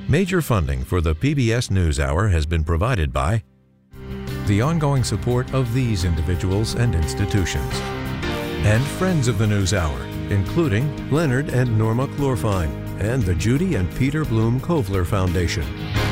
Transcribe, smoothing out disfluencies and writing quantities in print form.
Major funding for the PBS NewsHour has been provided by the ongoing support of these individuals and institutions, and friends of the NewsHour, including Leonard and Norma Chlorfine and the Judy and Peter Bloom Kovler Foundation.